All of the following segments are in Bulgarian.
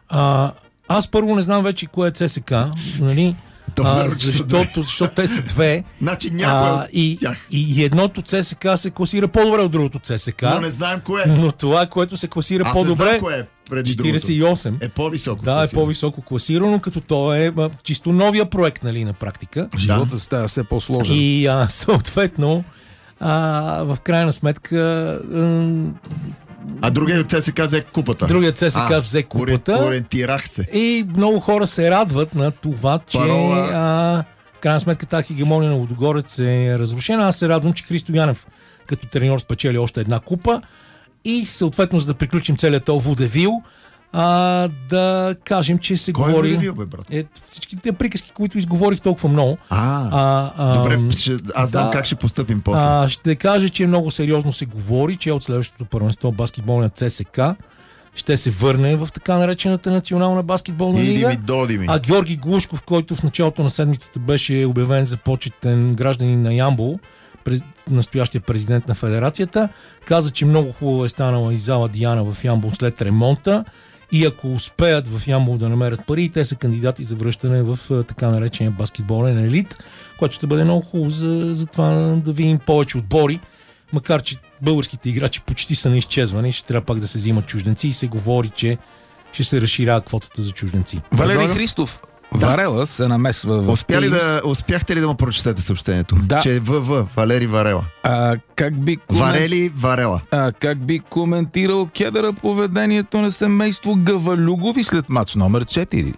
Аз първо не знам вече кое е ЦСК, нали? Защото те са две. Значи някой и едното ЦСК се класира по-добре от другото ЦСК. Но не знаем кое. Но това, което се класира по-добре, не знам кое е преди 48. Другото. Е по-високо. Да, е по-високо класирано, като то е чисто новия проект, нали, на практика. Живота става все по-сложен. И съответно, в крайна сметка... другият ЦСК взе купата. Другият ЦСК взе купата. Ориентирах се. И много хора се радват на това, че в крайна сметка тази хегемония на Лудогорец е разрушена. Аз се радвам, че Христо Янев като треньор спечели още една купа и съответно, за да приключим целият този водевил, да кажем, че се говори... Кой е водевил, бе, брат? Всичките приказки, които изговорих толкова много. Добре, аз знам как ще постъпим после. Ще кажа, че много сериозно се говори, че от следващото първенство баскетболна ЦСК ще се върне в така наречената национална баскетболна лига. А Георги Глушков, който в началото на седмицата беше обявен за почетен гражданин на Ямбол, настоящия президент на федерацията, каза, че много хубаво е станала и зала Диана в Ямбол след ремонта и ако успеят в Ямбол да намерят пари, те са кандидати за връщане в така наречения баскетболен елит, което ще бъде много хубаво за това да видим повече отбори, макар че българските играчи почти са на изчезване и ще трябва пак да се взимат чужденци и се говори, че ще се разширява квотата за чужденци. Валери Христов, Варела се намесва в Успяхте ли да му прочетете съобщението? Да. Че е Валери Варела. Варели Варела. Как би коментирал Кедъра поведението на семейство Гавалюгови след матч номер 4?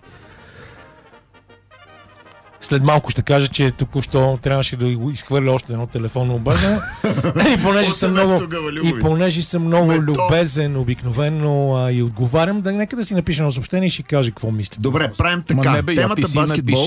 След малко ще кажа, че току-що трябваше да изхвърля още едно телефонно обаждане. И понеже съм много любезен, обикновено и отговарям, нека да си напиша на съобщение и ще кажа какво мисля. Добре, правим така. Темата баскетбол.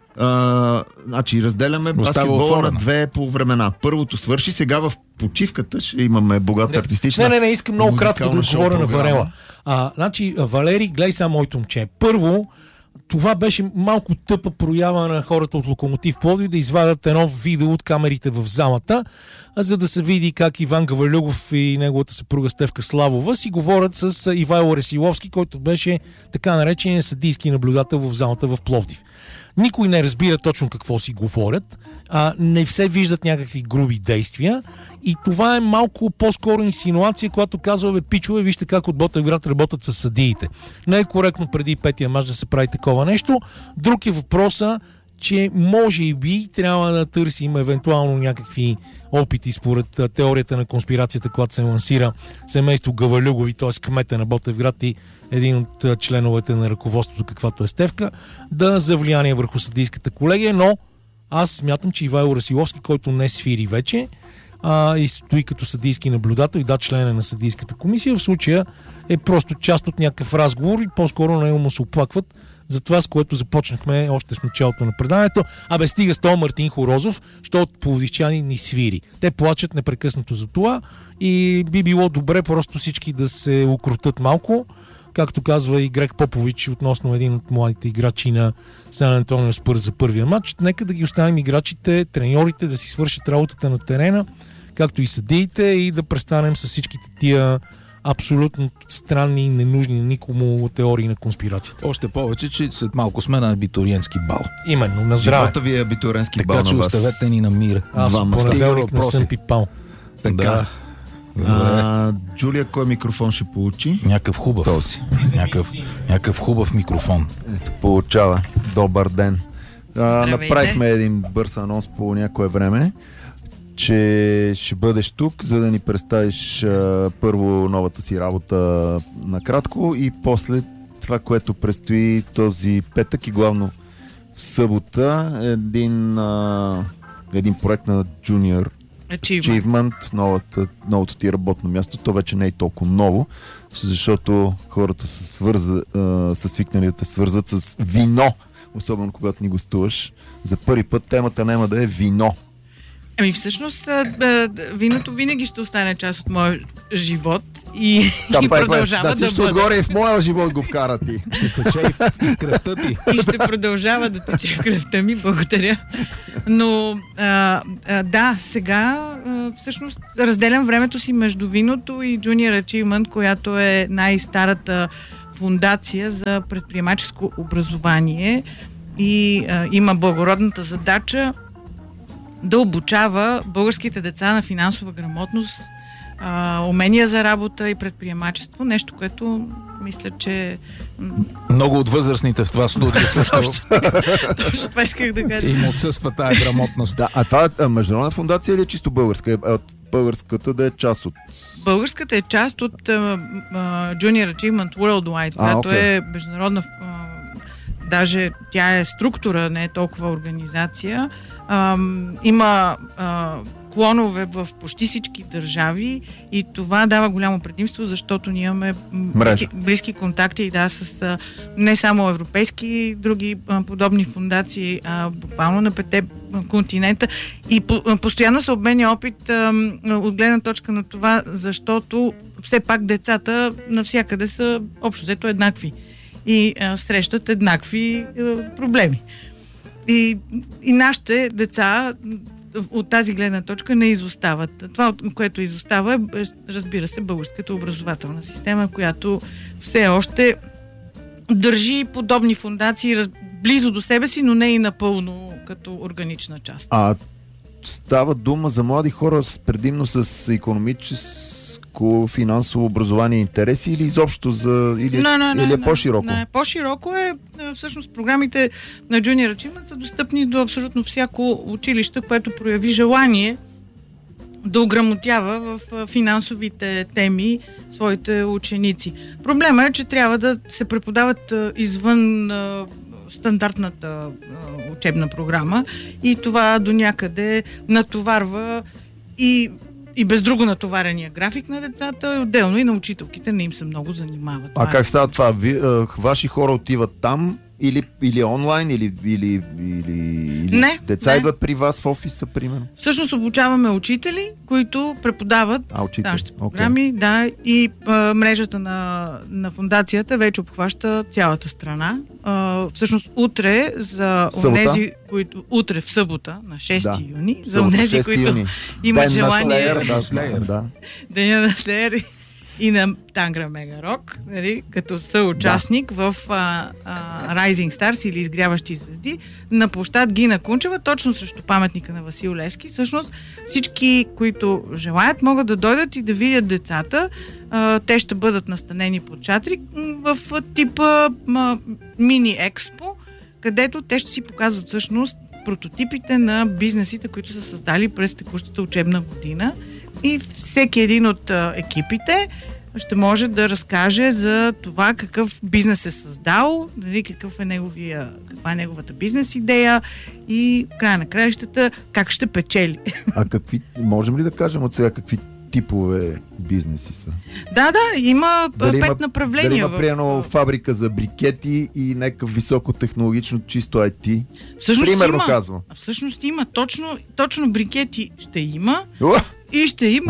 Значи разделяме баскетбола на две полувремена. Първото свърши, сега в почивката ще имаме богата артистична. Не, искам много кратко да отговоря на Варела. Значи, Валери, гледай само моето момче. Първо, това беше малко тъпа проява на хората от Локомотив Пловдив да извадят едно видео от камерите в залата, за да се види как Иван Гавалюгов и неговата съпруга Стефка Славова си говорят с Ивайло Ресиловски, който беше така наречен съдийски наблюдател в залата в Пловдив. Никой не разбира точно какво си говорят, не все виждат някакви груби действия и това е малко по-скоро инсинуация, която казва, пичове, вижте как от Ботевград работят с съдиите. Не е коректно преди петия мач да се прави такова нещо. Друг е въпроса, че може би трябва да търсим евентуално някакви опити според теорията на конспирацията, която се лансира семейство Гавалюгови, т.е. кмета на Ботевград и един от членовете на ръководството, каквато е Стефка, да за влияние върху съдийската колегия, но аз смятам, че Ивайло Расиловски, който не свири вече и стои като съдийски наблюдател и член на съдийската комисия, в случая е просто част от някакъв разговор и по-скоро на него му се оплакват за това, с което започнахме още в началото на преданието. Стига с това Мартин Хорозов, защото пловдивчани ни свири. Те плачат непрекъснато за това и би било добре просто всички да се укротят малко, както казва и Грег Попович относно един от младите играчи на Сан Антонио Спърс за първия матч. Нека да ги оставим играчите, треньорите да си свършат работата на терена, както и съдиите, и да престанем с всичките тия абсолютно странни и ненужни на никому теории на конспирацията. Още повече, че след малко сме на абитуриентски бал. Именно, на здраве. Живота ви е абитуриентски бал на вас. Така че оставете ни на мира. Аз понеделник не съм пипал. Така. Джулия, кой микрофон ще получи? Някакъв хубав. Някакъв хубав микрофон. Ето, получава. Добър ден. Направихме един бърз анонс по някое време, че ще бъдеш тук, за да ни представиш първо новата си работа накратко и после това, което предстои този петък и главно в събота. Един проект на Junior Achievement, новото ти работно място. То вече не е толкова ново, защото хората са свикнали да те свързват с вино, особено когато ни гостуваш. За първи път темата няма да е вино. Всъщност, виното винаги ще остане част от моя живот и продължава да бъде. Отгоре и в моя живот го вкара ти. Ще тече и в кръвта ти. И ще продължава да тече в кръвта ми, благодаря. Но, сега всъщност разделям времето си между виното и Junior Achievement, която е най-старата фундация за предприемаческо образование и има благородната задача да обучава българските деца на финансова грамотност, умения за работа и предприемачество. Нещо, което мисля, че... Много от възрастните в това студио точно това исках да кажа. Им отсъства тая грамотност. Да, а това международна фундация или е чисто българска? Българската да е част от... Българската е част от Junior Achievement Worldwide, която е международна... даже тя е структура, не е толкова организация. Има клонове в почти всички държави и това дава голямо предимство, защото ние имаме близки контакти с не само европейски, други подобни фундации, а буквално на 5 континента и постоянно се обменя опит от гледна точка на това, защото все пак децата навсякъде са общо взето еднакви и срещат еднакви проблеми. И нашите деца от тази гледна точка не изостават. Това, което изостава е, разбира се, българската образователна система, която все още държи подобни фундации близо до себе си, но не и напълно като органична част. Става дума за млади хора предимно с икономическо, финансово образование и интереси или изобщо или е по-широко? Не, по-широко е. Всъщност програмите на Junior Achievement са достъпни до абсолютно всяко училище, което прояви желание да ограмотява в финансовите теми своите ученици. Проблема е, че трябва да се преподават извън стандартната учебна програма и това до някъде натоварва и без друго натоварения график на децата, отделно и на учителките не им се много занимават. Как става това? Ваши хора отиват там или онлайн, или не, деца идват при вас в офиса, примерно? Всъщност обучаваме учители, които преподават нашите програми, и мрежата на фундацията вече обхваща цялата страна. Всъщност утре за онези, които утре в събота, на 6 юни, за онези, които имат желание Деня на Слеер и на Тангра Мега Рок, като съучастник в Rising Stars или Изгряващи звезди на площад Гина Кунчева, точно срещу паметника на Васил Левски. Всъщност всички, които желаят, могат да дойдат и да видят децата. Те ще бъдат настанени под шатри в типа мини-експо, където те ще си показват всъщност прототипите на бизнесите, които са създали през текущата учебна година. И всеки един от екипите ще може да разкаже за това какъв бизнес е създал, каква е неговата бизнес идея и в края на краищата как ще печели. Можем ли да кажем от сега какви типове бизнеси са? Да, има 5 направления. Дали има приемно фабрика за брикети и някакъв високотехнологично чисто IT? Примерно казвам. Всъщност има. Точно брикети ще има. И ще има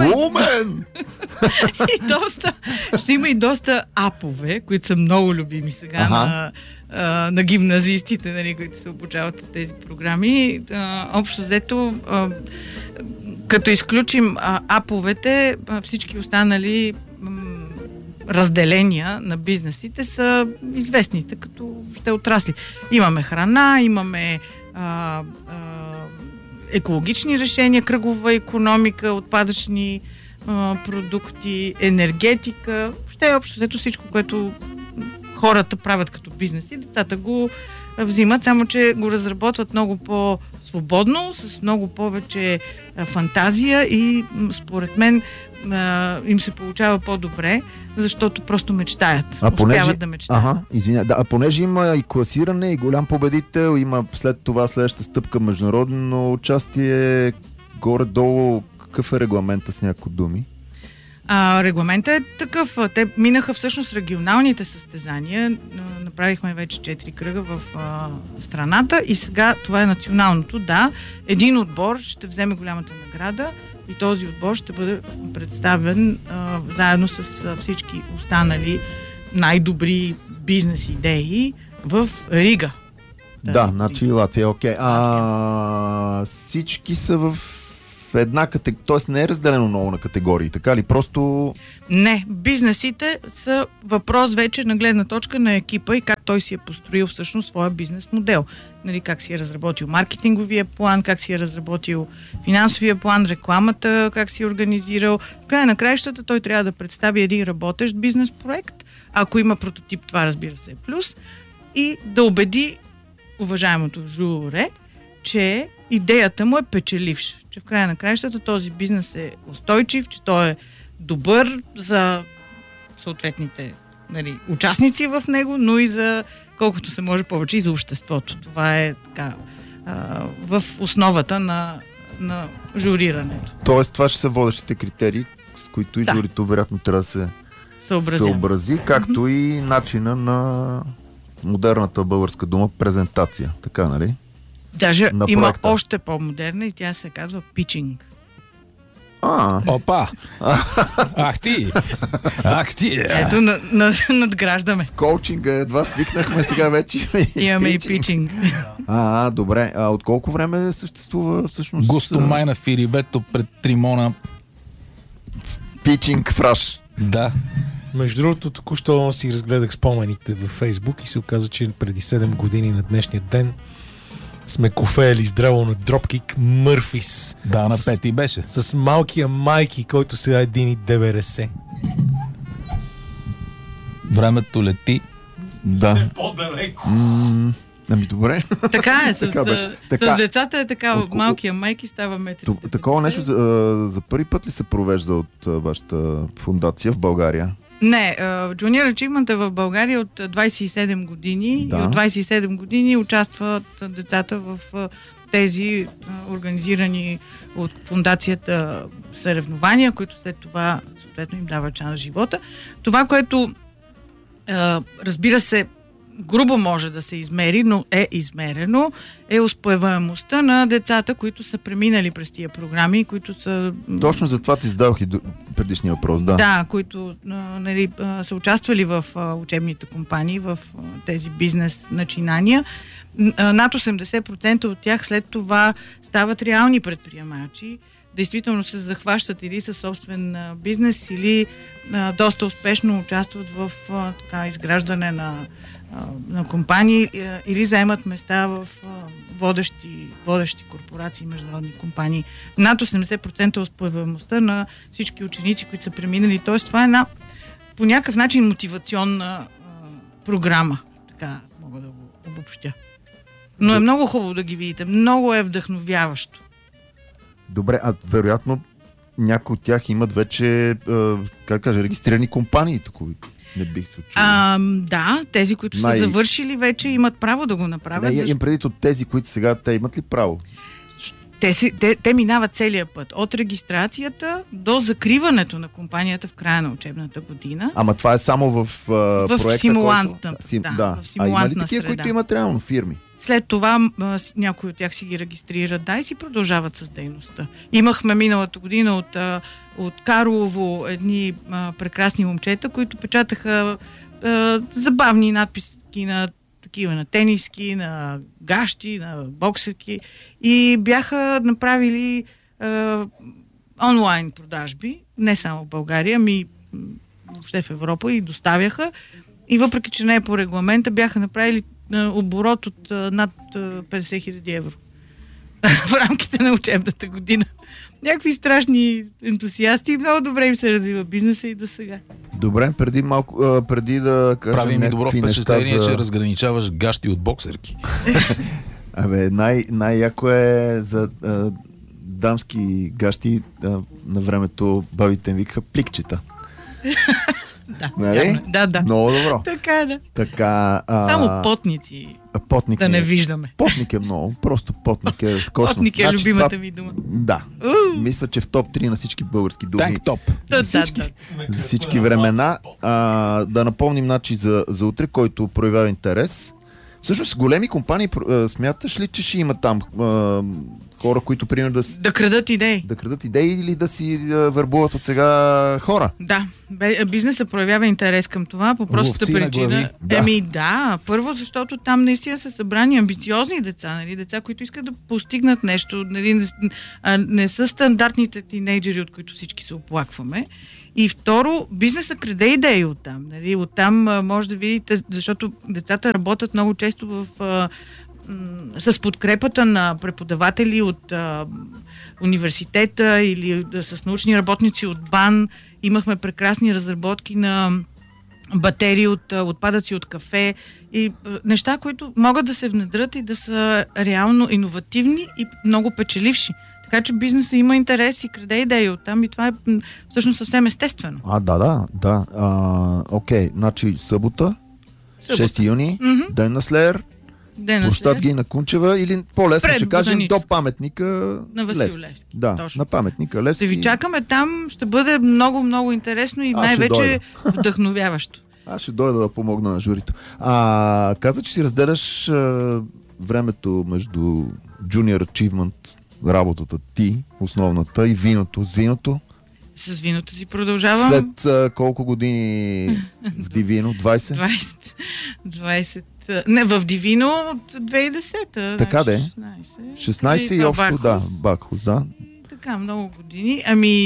ще има и доста апове, които са много любими сега на гимназистите, които се обучават по тези програми. Общо взето, като изключим аповете, всички останали разделения на бизнесите са известните като ще отрасли. Имаме храна, имаме екологични решения, кръгова икономика, отпадъчни продукти, енергетика, въобще общо взето всичко, което хората правят като бизнес и децата го взимат, само че го разработват много по-свободно, с много повече фантазия и според мен им се получава по-добре, защото просто мечтаят. Успяват да мечтаят. Понеже има и класиране, и голям победител, има след това следващата стъпка международно участие, горе-долу, какъв е регламента с някои думи? Регламентът е такъв. Те минаха всъщност регионалните състезания. Направихме вече 4 кръга в страната и сега това е националното. Да, един отбор ще вземе голямата награда и този отбор ще бъде представен заедно с всички останали най-добри бизнес идеи в Рига. Значи Латвия, окей. Всички са в една категория, т.е. не е разделено много на категории, така ли? Просто... Не, бизнесите са въпрос вече на гледна точка на екипа и как той си е построил всъщност своя бизнес модел. Нали, как си е разработил маркетинговия план, как си е разработил финансовия план, рекламата, как си е организирал. В края на краищата той трябва да представи един работещ бизнес проект, ако има прототип, това разбира се е плюс, и да убеди уважаемото журе, че идеята му е печеливша, че в края на краищата този бизнес е устойчив, че той е добър за съответните, нали, участници в него, но и за колкото се може повече и за обществото. Това е така в основата на журирането. Тоест това ще са водещите критерии, с които и журито вероятно трябва да се съобрази, както и начина на модерната българска дума презентация. Така, нали? Даже има още по-модерна и тя се казва питчинг. Опа! Ах ти! Ето, надграждаме. С коучинга едва свикнахме, сега вече имаме и питчинг. Добре. От колко време съществува всъщност? Гостомай на Фирибето пред Тримона. Питчинг фраш. Да. Между другото, току-що си разгледах спомените във Фейсбук и се оказа, че преди 7 години на днешния ден сме кофеели здраво на Dropkick Murphys. Да, на пети беше. С малкия Майки, който сега е 1,90. Времето лети. Да. По-далеко. Добре. Така е, с децата е така. Малкия Майки става метри. Такова нещо за първи път ли се провежда от вашата фундация в България? Не, Junior Achievement е в България от 27 години. Да. И от 27 години участват децата в тези организирани от фундацията съревнования, които след това съответно им дава шанс в живота. Това, което разбира се грубо може да се измери, но е измерено, е успеваемостта на децата, които са преминали през тия програми, които са... Точно за това ти задавах и предишния въпрос, да. Да, които нали, са участвали в учебните компании, в тези бизнес начинания. Над 80% от тях след това стават реални предприемачи, действително се захващат или със собствен бизнес, или доста успешно участват в изграждане на компании или заемат места в водещи корпорации, международни компании. Над 80% успеваемостта на всички ученици, които са преминали. Тоест, това е по някакъв начин мотивационна програма. Така мога да го обобщя. Но е много хубаво да ги видите. Много е вдъхновяващо. Добре, вероятно някои от тях имат вече, регистрирани компании тук. Не бих се чул. Да, тези, които са завършили, вече имат право да го направят. Им предвид от тези, които сега, те имат ли право? Те минават целия път. От регистрацията до закриването на компанията в края на учебната година. Ама това е само в проекта, симулантна, в симулантна има ли такива, среда, които имат реално фирми? След това някои от тях си ги регистрират, и си продължават с дейността. Имахме миналата година от Карлово едни прекрасни момчета, които печатаха забавни надписки на такива, на тениски, на гащи, на боксерки и бяха направили онлайн продажби, не само в България, ами въобще в Европа, и доставяха. И въпреки, че не е по регламента, бяха направили оборот от над 50 000 евро в рамките на учебната година. Някакви страшни ентусиасти, много добре им се развива бизнеса и до сега. Добре, преди да кажем... Прави ми добро впечатление, че разграничаваш гащи от боксерки. Най-яко е за дамски гащи, на времето бабите ми викаха пликчета. Да, нали? Да. Много добро. Така, да. Така, само потници да не виждаме. Потник е много. Просто потник е скучно. Потник е любимата ми дума. Да. Мисля, че в топ 3 на всички български думи. Танк топ. За всички времена. Да напомним за утре, който проявява интерес. Всъщност големи компании смяташ ли, че ще има там хора, които примерно да крадат идеи. Да крадат идеи или да си вербуват от сега хора. Да, бизнесът проявява интерес към това по простата причина. Първо, защото там наистина са събрани амбициозни деца, нали? Деца, които искат да постигнат нещо, нали? Не са стандартните тинейджери, от които всички се оплакваме. И второ, бизнесът краде идеи оттам. Нали? Оттам може да видите, защото децата работят много често с подкрепата на преподаватели от университета или с научни работници от БАН. Имахме прекрасни разработки на батерии от отпадъци от кафе и неща, които могат да се внедрят и да са реално иновативни и много печеливши. Така че бизнесът има интерес и краде идеи оттам и това е всъщност съвсем естествено. Да. Окей, значи събота. 6 юни, ден на Слеер, площад Гина Кунчева или по-лесно ще кажем до паметника на Васил Левски. Да, точно. На паметника Левски. Ще ви чакаме там, ще бъде много, много интересно и най-вече вдъхновяващо. Аз ще дойда да помогна на журито. Каза, че си разделяш времето между Junior Achievement, работата ти, основната, и виното. С виното? С виното си продължавам. След колко години в Дивино? 20? 20. Не, в Дивино от 2010-та. Така де? 16 и общо, да. Бакхус, да. Така, много години.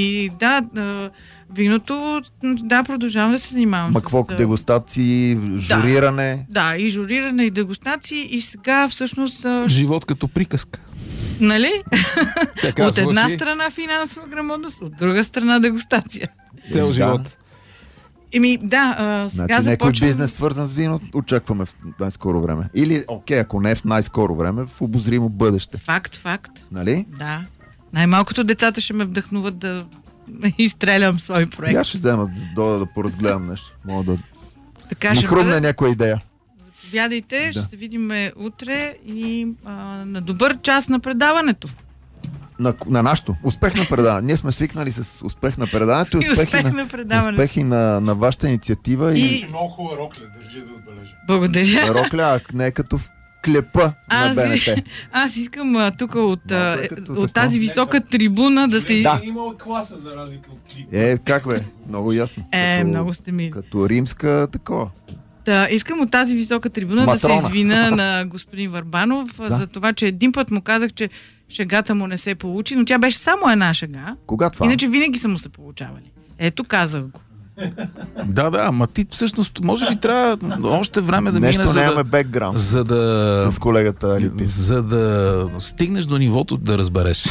Виното, продължавам да се занимавам. Какво? Дегустации, журиране? Да, и журиране, и дегустации, и сега всъщност... Живот като приказка. Нали? От една страна финансова грамотност, от друга страна дегустация. Цел живот. Сега започвам... Някой бизнес свързан с вино очакваме в най-скоро време. Или, ако не в най-скоро време, в обозримо бъдеще. Факт. Нали? Да. Най-малкото децата ще ме вдъхнуват да изстрелям свой проект. Я ще взема да поразгледам нещо. Мога да ми хрумне някоя идея. Заповядайте, ще се видим утре и на добър час на предаването. На нашото. Успех на предаването. Ние сме свикнали с успех на предаването и успехи на вашата инициатива. И много хубава рокля, държи да отбележа. Благодаря. Рокля, не е като в клепа на БНТ. Аз искам тук от тази висока трибуна да се... Да. Има класа за разлика от клип. Как бе? Много ясно. Много сте мили. Като римска такова. Искам от тази висока трибуна да се извина на господин Върбанов за това, че един път му казах, че шегата му не се получи, но тя беше само една шега. Кога това? Иначе винаги са му се получавали. Ето, казах го. Ама ти всъщност може би трябва още време да мине, за да с колегата Алипи. За да стигнеш до нивото да разбереш.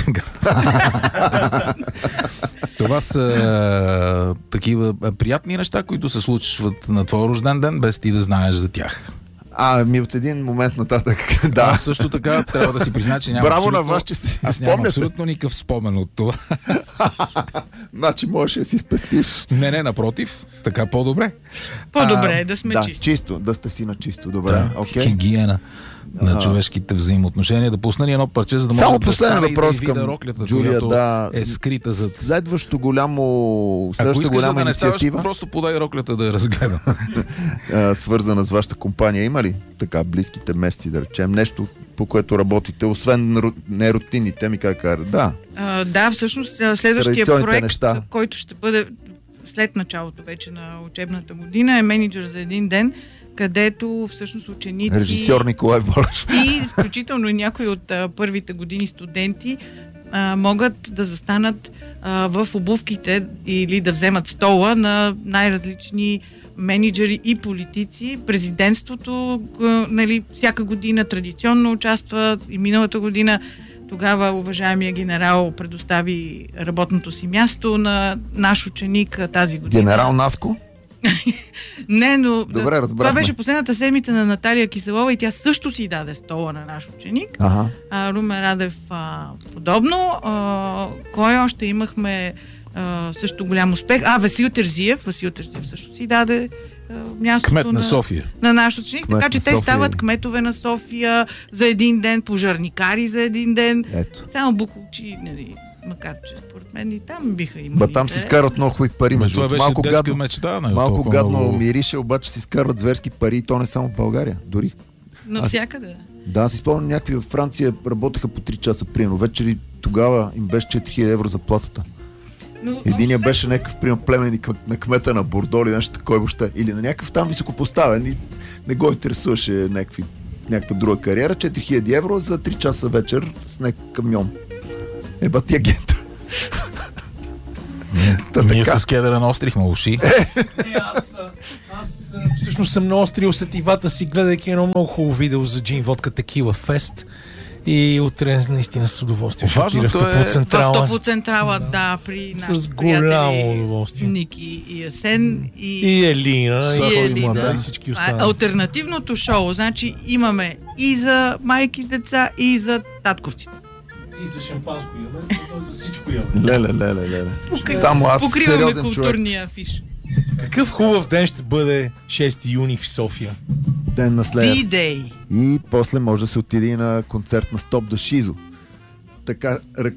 Това са такива приятни неща, които се случват на твой рожден ден, без ти да знаеш за тях. От един момент нататък, да. Аз също така трябва да си призна, че Браво на вас, че си спомняте. Нямам абсолютно никакъв спомен от това. Значи можеш да си спестиш. Не, напротив. Така по-добре. По-добре е да сме чисти. Чисто, да сте си на чисто. Добре, хигиена на човешките взаимоотношения. Да пусна ни едно парче, за да може да стане и да вида роклята, която е скрита зад... Следващото голямо... Ако искаш да не ставаш, просто подай роклята да я разгледам. Свързана с вашата компания, има ли така близките месеци, да речем, нещо, по което работите, освен нерутинните ми, как кажа? Да, всъщност следващия проект, който ще бъде след началото вече на учебната година, е менеджер за един ден, където всъщност ученици... Режисьор Николай Волев. И включително и някои от първите години студенти могат да застанат в обувките или да вземат стола на най-различни менеджери и политици. Президентството, всяка година традиционно участва и миналата година тогава уважаемия генерал предостави работното си място на наш ученик тази година. Генерал Наско? Не, но добре, това беше последната седмица на Наталия Киселова и тя също си даде стола на наш ученик. Румен Радев подобно. Кой още имахме също голям успех? Васил Терзиев. Васил Терзиев също си даде мястото кмет на София. На наш ученик. Така че те стават кметове на София за един ден, пожарникари за един ден. Ето. Само буклучи, макар че според мен и там биха имали. Там си изкарват много хубави пари. Това беше детска мечта. Малко гадно мирише, обаче си изкарват зверски пари и то не само в България. Дори навсякъде. Да, си спомням, някакви във Франция работеха по 3 часа примерно. Вечери тогава им беше 4000 евро заплатата. Единия беше някакъв примерно племенник на кмета на Бордо или нещо такова въобще. Или на някакъв там високопоставен и не го интересуваше някаква друга кариера. 4000 евро за 3 часа вечер с някакъв камион. Еба ти агента. Ние с кедъра наострихме уши. Аз всъщност съм наострил сетивата си, гледайки едно много хубаво видео за Джин Водка Текила Фест. И утре наистина с удоволствие ще отида в Топлоцентрала. В Топлоцентрала, да, при нашите приятели Ники и Асен и Елина и всички останали. Алтернативното шоу, значи имаме и за майки с деца, и за татковците. И за шампанско имаме, за всичко имаме. Леле. Само аз покриваме културния афиш. Какъв хубав ден ще бъде 6 юни в София. Ден на Слеер. D-Day. И после може да се отиде и на концерт на Стоп да Шизо. Така...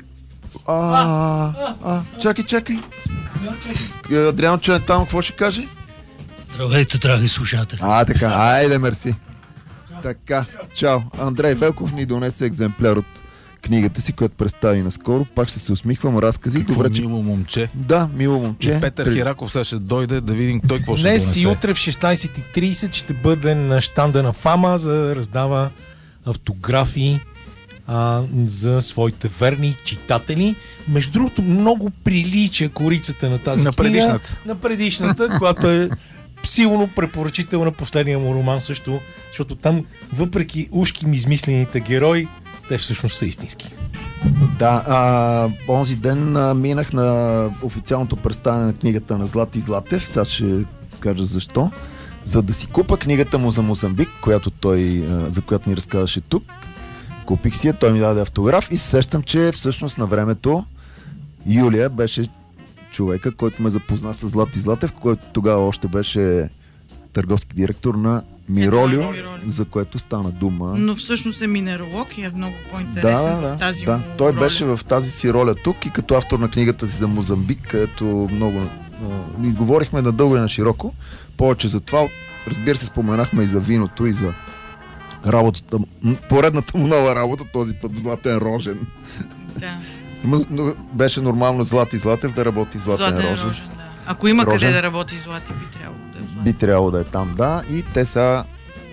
Чакай. Адриан Челентано, какво ще каже? Здравейте, драги слушатели. Така, айде, мерси. Така, чао. Андрей Велков ни донесе екземпляр от книгата си, която представи наскоро. Пак ще се усмихвам, разкази. Какво мило момче. Да, мило момче. И Петър Хираков сега ще дойде да видим той какво ще донесе. Днес и утре в 16:30 ще бъде на щанда на Фама, за да раздава автографии за своите верни читатели. Между другото, много прилича корицата на тази книга. На предишната, която е силно препоръчителна, последния му роман също, защото там, въпреки ушки ми измислените герои, те всъщност са истински. Да, онзи ден минах на официалното представяне на книгата на Злати Златев. Сега ще кажа защо. За да си купа книгата му за Мозамбик, за която ни разказваше тук. Купих си я, той ми даде автограф и сещам, че всъщност на времето Юлия беше човека, който ме запозна с Злати Златев, който тогава още беше търговски директор на Миролио, за което стана дума. Но всъщност е минералог и е много по-интересен в тази му Той роля. беше в тази си роля тук и като автор на книгата си за Мозамбик, където много ни говорихме надълго и на широко. Повече за това, разбира се, споменахме и за виното, и за работата, поредната му нова работа, този път в Златен Рожен. Да. Но беше нормално Злати Златев да работи в Златен Рожен. Да. Ако има къде да работи Злати, би трябвало да е там, да. И те са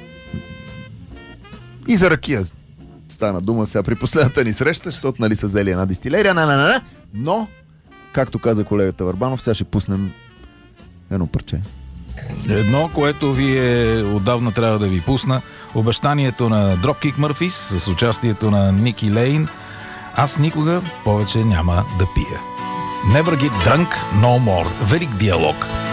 и за ракия стана дума сега при последната ни среща, защото нали са взели една дистилерия, но, както каза колегата Върбанов, сега ще пуснем едно парче. Едно, което вие отдавна трябва да ви пусна. Обещанието на Dropkick Murphys с участието на Ники Лейн. Аз никога повече няма да пия. Never get drunk no more. Велик диалог.